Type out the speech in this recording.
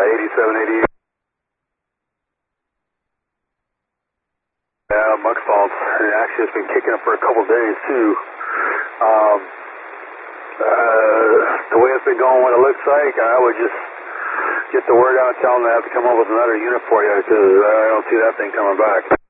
8788. Yeah, muck faults. It actually has been kicking up for a couple days too. The way it's been going, what it looks like, I would just get the word out, tell them they have to come up with another unit for you, because I don't see that thing coming back.